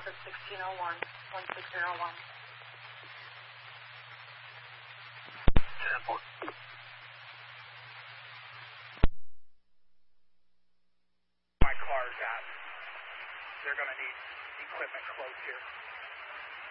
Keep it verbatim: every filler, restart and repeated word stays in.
office sixteen oh one, one six zero one. My car's out. They're going to need equipment close here.